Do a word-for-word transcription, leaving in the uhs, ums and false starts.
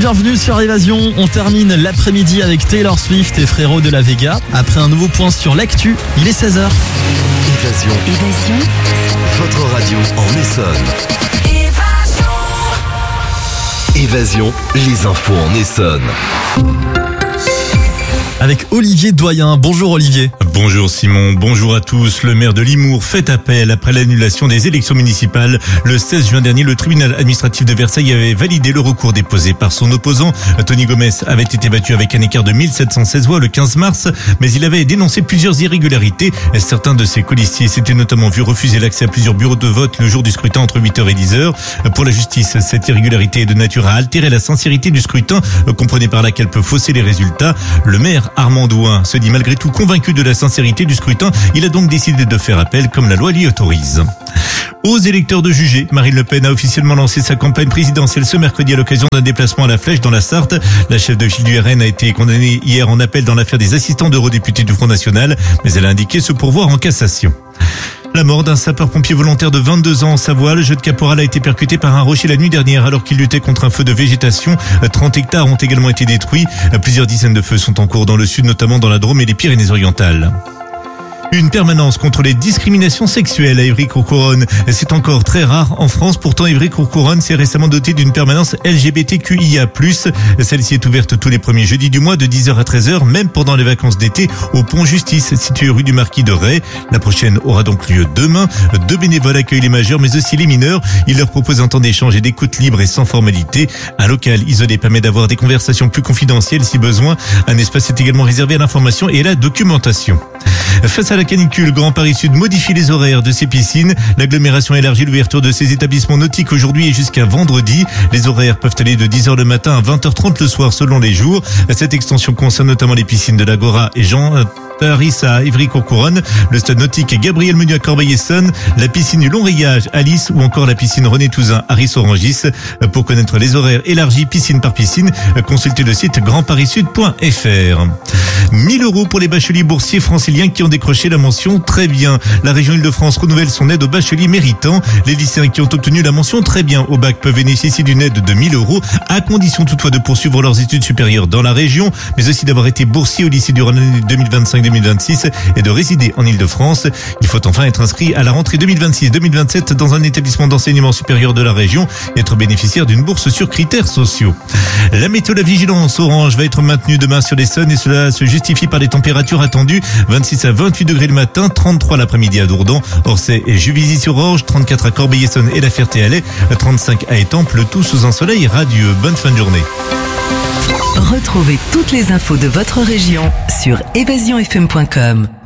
bienvenue sur Évasion. On termine l'après-midi avec Taylor Swift et Frérot de la Vega. Après un nouveau point sur l'actu, il est seize heures. Évasion. Évasion. Votre radio en Essonne. Évasion, les infos en Essonne. Avec Olivier Doyen. Bonjour Olivier. Bonjour Simon, bonjour à tous. Le maire de Limours fait appel après l'annulation des élections municipales. Le seize juin dernier, le tribunal administratif de Versailles avait validé le recours déposé par son opposant. Tony Gomez avait été battu avec un écart de mille sept cent seize voix le quinze mars, mais il avait dénoncé plusieurs irrégularités. Certains de ses colistiers s'étaient notamment vu refuser l'accès à plusieurs bureaux de vote le jour du scrutin entre huit heures et dix heures. Pour la justice, cette irrégularité est de nature à altérer la sincérité du scrutin, comprenez par là qu'elle peut fausser les résultats. Le maire Armand Douin se dit malgré tout convaincu de la sincérité du scrutin. Il a donc décidé de faire appel comme la loi l'y autorise. Aux électeurs de juger, Marine Le Pen a officiellement lancé sa campagne présidentielle ce mercredi à l'occasion d'un déplacement à la Flèche dans la Sarthe. La chef de file du R N a été condamnée hier en appel dans l'affaire des assistants d'eurodéputés du Front National, mais elle a indiqué se pourvoir en cassation. La mort d'un sapeur-pompier volontaire de vingt-deux ans en Savoie. Le jeune caporal a été percuté par un rocher la nuit dernière alors qu'il luttait contre un feu de végétation. trente hectares ont également été détruits. Plusieurs dizaines de feux sont en cours dans le sud, notamment dans la Drôme et les Pyrénées-Orientales. Une permanence contre les discriminations sexuelles à Évry-Courcouronnes. C'est encore très rare en France. Pourtant, Évry-Courcouronnes s'est récemment doté d'une permanence L G B T Q I A plus. Celle-ci est ouverte tous les premiers jeudis du mois de dix heures à treize heures, même pendant les vacances d'été, au Pont Justice, situé rue du Marquis de Ray. La prochaine aura donc lieu demain. Deux bénévoles accueillent les majeurs, mais aussi les mineurs. Ils leur proposent un temps d'échange et d'écoute libre et sans formalité. Un local isolé permet d'avoir des conversations plus confidentielles si besoin. Un espace est également réservé à l'information et à la documentation. Face à la canicule, Grand Paris Sud modifie les horaires de ses piscines. L'agglomération élargit l'ouverture de ses établissements nautiques aujourd'hui et jusqu'à vendredi. Les horaires peuvent aller de dix heures le matin à vingt heures trente le soir selon les jours. Cette extension concerne notamment les piscines de l'Agora et Jean Paris à Évry-Courcouronnes, le stade nautique Gabriel Menu à Corbeil-Essonnes, la piscine du Long Rayage à Lys ou encore la piscine René Touzin à Ris-Orangis. Pour connaître les horaires élargis piscine par piscine, consultez le site grand paris sud point f r. mille euros pour les bacheliers boursiers franciliens qui ont décroché la mention très bien. La région Île-de-France renouvelle son aide aux bacheliers méritants. Les lycéens qui ont obtenu la mention très bien au bac peuvent bénéficier d'une aide de mille euros, à condition toutefois de poursuivre leurs études supérieures dans la région, mais aussi d'avoir été boursier au lycée durant l'année deux mille vingt-cinq deux mille vingt-six et de résider en Île-de-France. Il faut enfin être inscrit à la rentrée deux mille vingt-six deux mille vingt-sept dans un établissement d'enseignement supérieur de la région et être bénéficiaire d'une bourse sur critères sociaux. La météo, la vigilance orange va être maintenue demain sur l'Essonne et cela se justifie par les températures attendues. vingt-six à vingt-huit degrés le matin, trente-trois l'après-midi à Dourdan, Orsay et Juvisy-sur-Orge, trente-quatre à Corbeil-Essonnes et la Ferté-Alais, trente-cinq à Étampes, le tout sous un soleil radieux. Bonne fin de journée. Retrouvez toutes les infos de votre région sur évasion f m point com.